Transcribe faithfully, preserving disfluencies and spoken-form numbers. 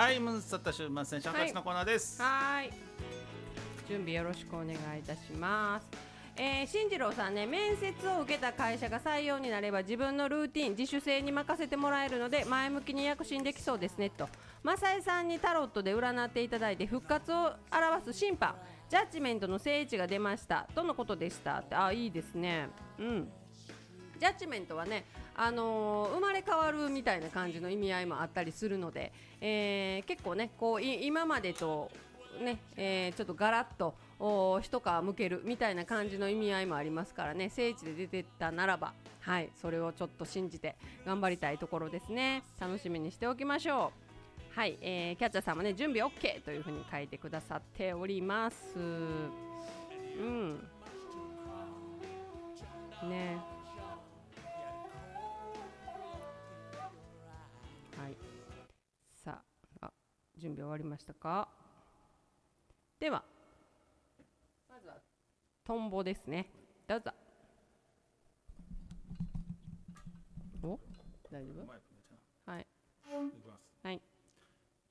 はい、ムンサッタ週末戦車たちのコーナーです。 はい、準備よろしくお願いいたします。えー、進次郎さんね、面接を受けた会社が採用になれば自分のルーティン自主性に任せてもらえるので前向きに躍進できそうですねと。マサイさんにタロットで占っていただいて復活を表す審判ジャッジメントの正位置が出ましたとのことでしたって。あ、いいですね。うん、ジャッジメントはね、あのー、生まれ変わるみたいな感じの意味合いもあったりするので、えー、結構ねこう今までとね、えー、ちょっとガラッと一皮むけるみたいな感じの意味合いもありますからね、聖地で出てたならば、はい、それをちょっと信じて頑張りたいところですね。楽しみにしておきましょう。はい、えー、キャッチャーさんもね準備 OK というふうに書いてくださっております。うんね、はい、さあ、あ、準備終わりましたか。ではまずはトンボですね。どうぞ。お、大丈夫？はい。いきます。